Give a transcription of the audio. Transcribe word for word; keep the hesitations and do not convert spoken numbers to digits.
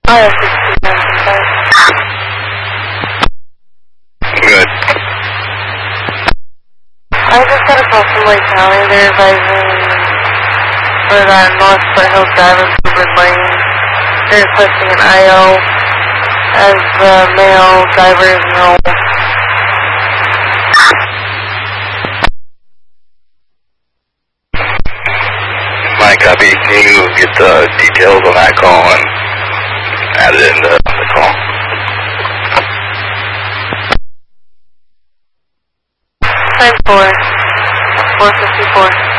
I have sixty-nine five. Good. I just got a call from Lake County. They're advising for that North Foothills Drive in Woodward Lane. They're requesting an I O as the male driver is no. My copy. Can you get the details on that call and add it into the call? Time four. four fifty-four.